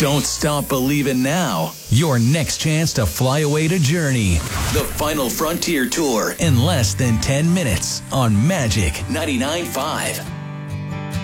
Don't stop believing now. Your next chance to fly away to Journey. The Final Frontier Tour in less than 10 minutes on Magic 99.5.